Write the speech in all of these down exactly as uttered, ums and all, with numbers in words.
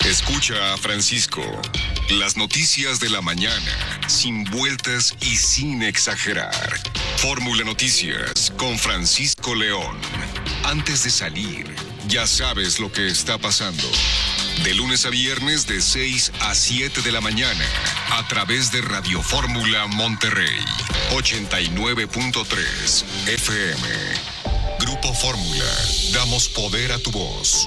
Escucha a Francisco. Las noticias de la mañana, sin vueltas y sin exagerar. Fórmula Noticias con Francisco León. Antes de salir, ya sabes lo que está pasando. De lunes a viernes de seis a siete de la mañana, a través de Radio Fórmula Monterrey, ochenta y nueve punto tres F M. Grupo Fórmula, damos poder a tu voz.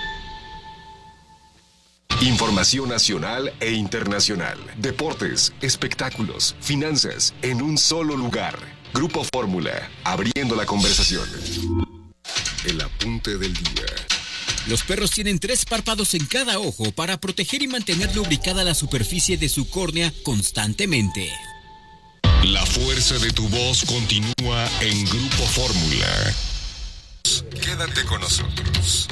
Información nacional e internacional, deportes, espectáculos, finanzas, en un solo lugar. Grupo Fórmula, abriendo la conversación. El apunte del día. Los perros tienen tres párpados en cada ojo para proteger y mantener lubricada la superficie de su córnea constantemente. La fuerza de tu voz continúa en Grupo Fórmula. Quédate con nosotros.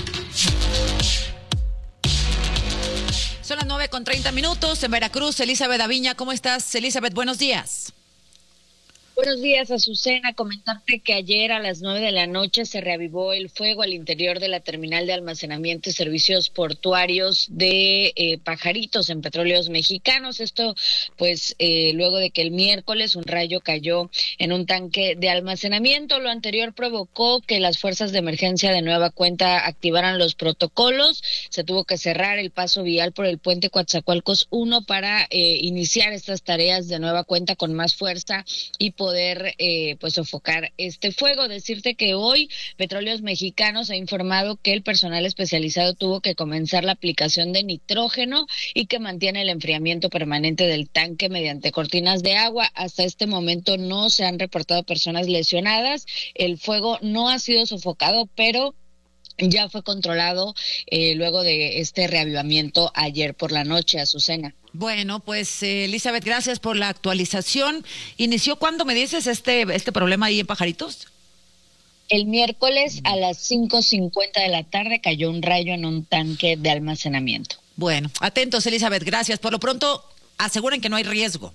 Son las nueve con treinta minutos en Veracruz. Elizabeth Aviña, ¿cómo estás? Elizabeth, buenos días. Buenos días, Azucena. Comentarte que ayer a las nueve de la noche se reavivó el fuego al interior de la terminal de almacenamiento y servicios portuarios de eh, Pajaritos en Petróleos Mexicanos. Esto, pues, eh, luego de que el miércoles un rayo cayó en un tanque de almacenamiento. Lo anterior provocó que las fuerzas de emergencia de nueva cuenta activaran los protocolos. Se tuvo que cerrar el paso vial por el puente Coatzacoalcos uno para eh, iniciar estas tareas de nueva cuenta con más fuerza y poder eh, pues sofocar este fuego. Decirte que hoy Petróleos Mexicanos ha informado que el personal especializado tuvo que comenzar la aplicación de nitrógeno y que mantiene el enfriamiento permanente del tanque mediante cortinas de agua. Hasta este momento no se han reportado personas lesionadas. El fuego no ha sido sofocado, pero ya fue controlado eh, luego de este reavivamiento ayer por la noche, Azucena. Bueno, pues eh, Elizabeth, gracias por la actualización. ¿Inició cuándo me dices este este problema ahí en Pajaritos? El miércoles a las cinco cincuenta de la tarde cayó un rayo en un tanque de almacenamiento. Bueno, atentos, Elizabeth, gracias. Por lo pronto, aseguren que no hay riesgo.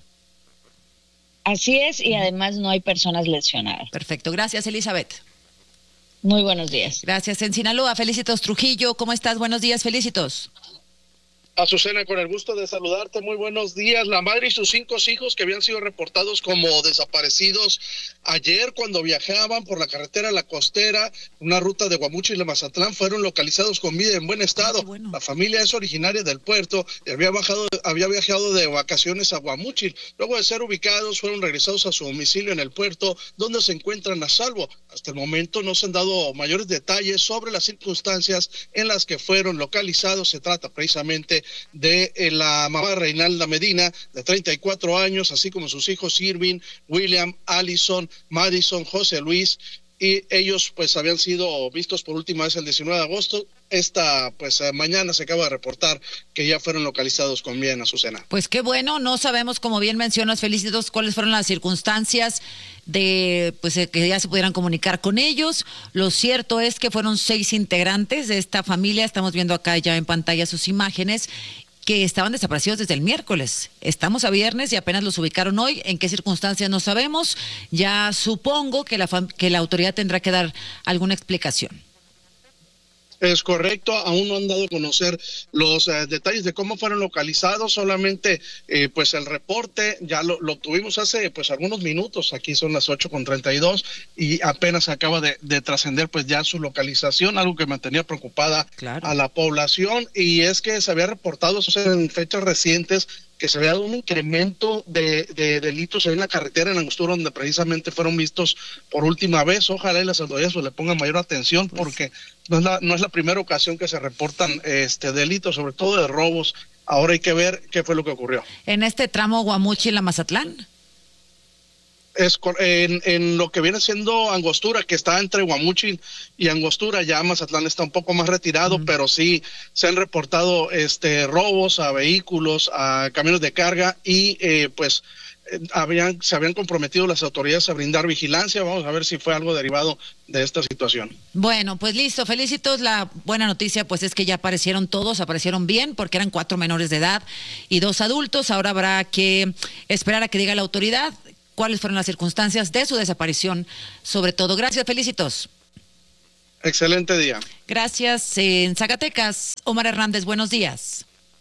Así es, y además no hay personas lesionadas. Perfecto, gracias, Elizabeth. Muy buenos días. Gracias. En Sinaloa, Felicitos Trujillo, ¿cómo estás? Buenos días, Felicitos. Azucena, con el gusto de saludarte, muy buenos días. La madre y sus cinco hijos que habían sido reportados como desaparecidos ayer cuando viajaban por la carretera La Costera, una ruta de Guamúchil a Mazatlán, fueron localizados con vida en buen estado. Bueno. La familia es originaria del puerto y había, bajado, había viajado de vacaciones a Guamúchil. Luego de ser ubicados, fueron regresados a su domicilio en el puerto, donde se encuentran a salvo. Hasta el momento no se han dado mayores detalles sobre las circunstancias en las que fueron localizados. Se trata precisamente de eh, la mamá Reinalda Medina, de treinta y cuatro años, así como sus hijos Irving, William, Allison, Madison, José Luis, y ellos pues habían sido vistos por última vez el diecinueve de agosto. Esta pues eh, mañana se acaba de reportar que ya fueron localizados con vida en Azucena. Pues qué bueno, no sabemos, como bien mencionas, Felicitos, cuáles fueron las circunstancias de pues eh, que ya se pudieran comunicar con ellos. Lo cierto es que fueron seis integrantes de esta familia, estamos viendo acá ya en pantalla sus imágenes, que estaban desaparecidos desde el miércoles. Estamos a viernes y apenas los ubicaron hoy. ¿En qué circunstancias? No sabemos. Ya supongo que la, fam- que la autoridad tendrá que dar alguna explicación. Es correcto, aún no han dado a conocer los eh, detalles de cómo fueron localizados, solamente eh, pues el reporte ya lo, lo tuvimos hace pues algunos minutos, aquí son las ocho con treinta y dos y apenas acaba de, de trascender pues ya su localización, algo que mantenía preocupada claro. a la población, y es que se había reportado en fechas recientes que se había dado un incremento de, de delitos en la carretera en Angostura, donde precisamente fueron vistos por última vez. Ojalá y las autoridades le pongan mayor atención, pues, porque no es, la, no es la primera ocasión que se reportan este delitos, sobre todo de robos. Ahora hay que ver qué fue lo que ocurrió. ¿En este tramo Guamúchil-Mazatlán? Es en, en lo que viene siendo Angostura, que está entre Guamúchil y Angostura. Ya Mazatlán está un poco más retirado, uh-huh. pero sí se han reportado este robos a vehículos, a camiones de carga, y eh, pues eh, habían se habían comprometido las autoridades a brindar vigilancia. Vamos a ver si fue algo derivado de esta situación. Bueno, pues listo, Felicitos. La buena noticia pues es que ya aparecieron todos, aparecieron bien, porque eran cuatro menores de edad y dos adultos. Ahora habrá que esperar a que diga la autoridad cuáles fueron las circunstancias de su desaparición, sobre todo. Gracias, Felicitos. Excelente día. Gracias. En Zacatecas, Omar Hernández, buenos días.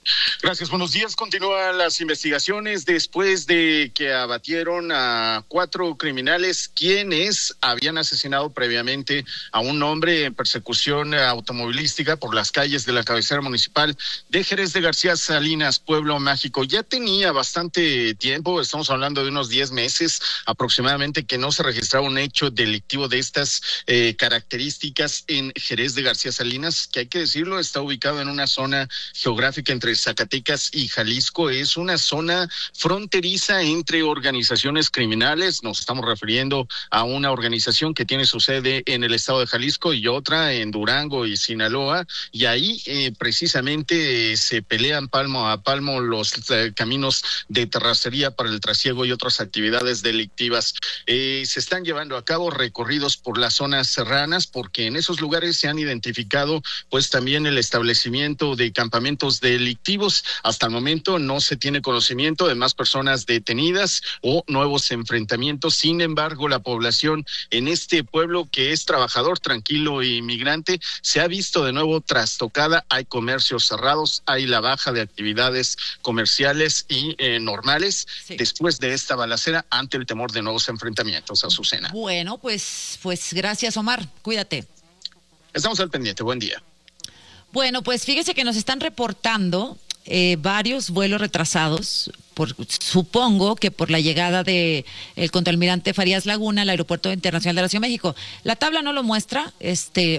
Gracias, buenos días. Continúan las investigaciones después de que abatieron a cuatro criminales quienes habían asesinado previamente a un hombre en persecución automovilística por las calles de la cabecera municipal de Jerez de García Salinas, Pueblo Mágico. Ya tenía bastante tiempo, estamos hablando de unos diez meses aproximadamente, que no se registraba un hecho delictivo de estas eh, características en Jerez de García Salinas, que hay que decirlo, está ubicado en una zona geográfica entre Zacatecas y Jalisco. Es una zona fronteriza entre organizaciones criminales. Nos estamos refiriendo a una organización que tiene su sede en el estado de Jalisco y otra en Durango y Sinaloa, y ahí eh, precisamente eh, se pelean palmo a palmo los eh, caminos de terracería para el trasiego y otras actividades delictivas. Eh, se están llevando a cabo recorridos por las zonas serranas, porque en esos lugares se han identificado pues también el establecimiento de campamentos delictivos. Hasta el momento no se tiene conocimiento de más personas detenidas o nuevos enfrentamientos. Sin embargo, la población en este pueblo, que es trabajador, tranquilo y migrante, se ha visto de nuevo trastocada. Hay comercios cerrados, hay la baja de actividades comerciales y eh, normales sí. después de esta balacera, ante el temor de nuevos enfrentamientos. Azucena. Bueno, pues, pues gracias, Omar. Cuídate. Estamos al pendiente. Buen día. Bueno, pues fíjese que nos están reportando eh, varios vuelos retrasados, por, supongo que por la llegada de el contraalmirante Farías Laguna al Aeropuerto Internacional de la Ciudad de México. La tabla no lo muestra, este,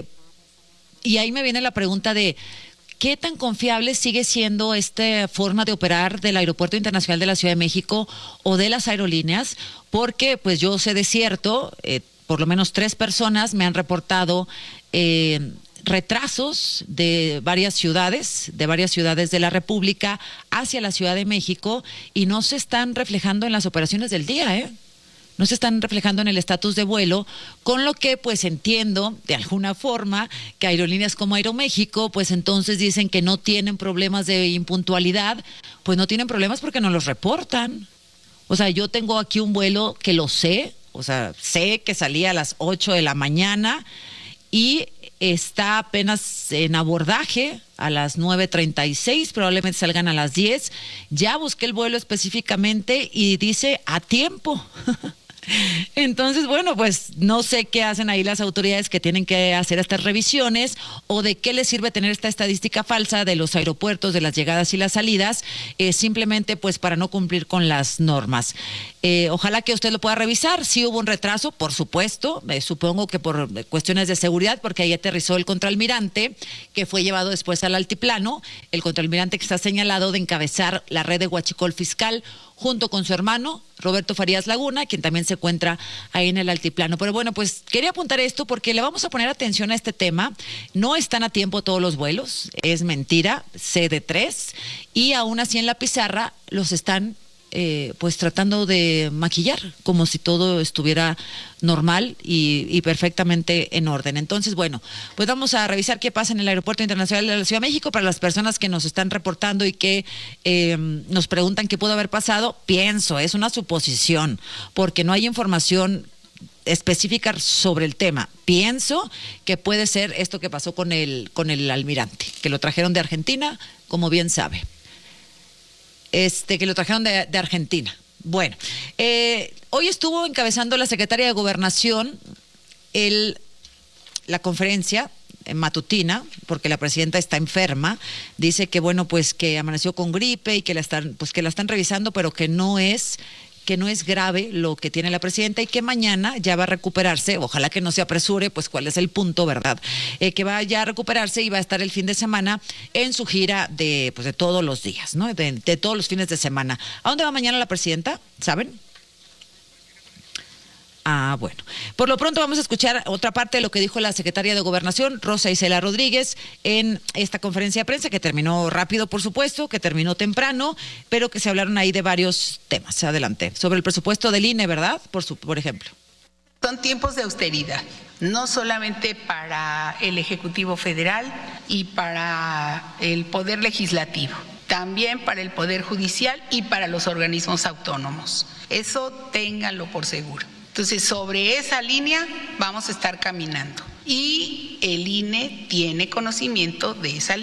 y ahí me viene la pregunta de ¿qué tan confiable sigue siendo esta forma de operar del Aeropuerto Internacional de la Ciudad de México o de las aerolíneas? Porque pues yo sé de cierto, eh, por lo menos tres personas me han reportado eh, retrasos de varias ciudades, de varias ciudades de la República hacia la Ciudad de México, y no se están reflejando en las operaciones del día, ¿eh? No se están reflejando en el estatus de vuelo, con lo que pues entiendo de alguna forma que aerolíneas como Aeroméxico pues entonces dicen que no tienen problemas de impuntualidad. Pues no tienen problemas porque no los reportan. O sea, yo tengo aquí un vuelo que lo sé, o sea, sé que salía a las ocho de la mañana y está apenas en abordaje a las nueve treinta y seis, probablemente salgan a las diez. Ya busqué el vuelo específicamente y dice a tiempo. Entonces, bueno, pues no sé qué hacen ahí las autoridades que tienen que hacer estas revisiones, o de qué les sirve tener esta estadística falsa de los aeropuertos, de las llegadas y las salidas, eh, simplemente pues para no cumplir con las normas. Eh, ojalá que usted lo pueda revisar. Sí hubo un retraso, por supuesto, eh, supongo que por cuestiones de seguridad, porque ahí aterrizó el contraalmirante, que fue llevado después al altiplano, el contraalmirante que está señalado de encabezar la red de huachicol fiscal, junto con su hermano, Roberto Farías Laguna, quien también se encuentra ahí en el altiplano. Pero bueno, pues quería apuntar esto porque le vamos a poner atención a este tema. No están a tiempo todos los vuelos, es mentira, sé de tres, y aún así en la pizarra los están Eh, pues tratando de maquillar como si todo estuviera normal y, y perfectamente en orden. Entonces, bueno, pues vamos a revisar qué pasa en el Aeropuerto Internacional de la Ciudad de México. Para las personas que nos están reportando y que eh, nos preguntan qué pudo haber pasado, pienso, es una suposición, porque no hay información específica sobre el tema. Pienso que puede ser esto que pasó con el, con el almirante, que lo trajeron de Argentina, como bien sabe. Este, que lo trajeron de, de Argentina. Bueno, eh, hoy estuvo encabezando la secretaria de Gobernación el, la conferencia matutina, porque la presidenta está enferma. Dice que bueno, pues que amaneció con gripe y que la están, pues que la están revisando, pero que no es que no es grave lo que tiene la presidenta y que mañana ya va a recuperarse. Ojalá que no se apresure, pues cuál es el punto, ¿verdad? Eh, que va ya a recuperarse y va a estar el fin de semana en su gira de, pues de todos los días, ¿no? De, de todos los fines de semana. ¿A dónde va mañana la presidenta? ¿Saben? Ah, bueno. Por lo pronto vamos a escuchar otra parte de lo que dijo la secretaria de Gobernación, Rosa Isela Rodríguez, en esta conferencia de prensa, que terminó rápido, por supuesto, que terminó temprano, pero que se hablaron ahí de varios temas. Adelante. Sobre el presupuesto del I N E, ¿verdad? Por, su, por ejemplo. Son tiempos de austeridad, no solamente para el Ejecutivo Federal y para el Poder Legislativo, también para el Poder Judicial y para los organismos autónomos. Eso ténganlo por seguro. Entonces, sobre esa línea vamos a estar caminando. Y el I N E tiene conocimiento de esa línea.